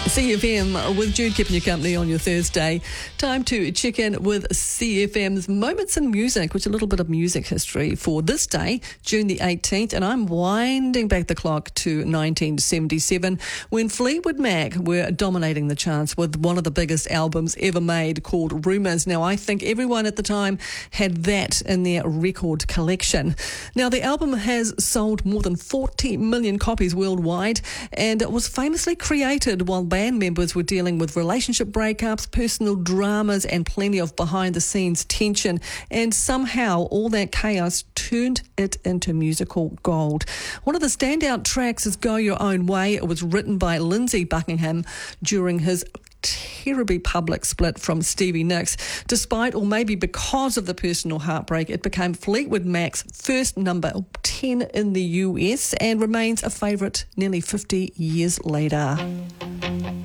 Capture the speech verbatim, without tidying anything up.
C F M with Jude keeping you company on your Thursday. Time to check in with C F M's Moments in Music, which is a little bit of music history for this day, June the eighteenth. And I'm winding back the clock to nineteen seventy-seven when Fleetwood Mac were dominating the charts with one of the biggest albums ever made called Rumours. Now, I think everyone at the time had that in their record collection. Now, the album has sold more than forty million copies worldwide, and it was famously created while band members were dealing with relationship breakups, personal dramas, and plenty of behind-the-scenes tension. And somehow all that chaos turned it into musical gold. One of the standout tracks is Go Your Own Way. It was written by Lindsey Buckingham during his terribly public split from Stevie Nicks. Despite, or maybe because of the personal heartbreak, it became Fleetwood Mac's first number ten in the U S and remains a favourite nearly fifty years later.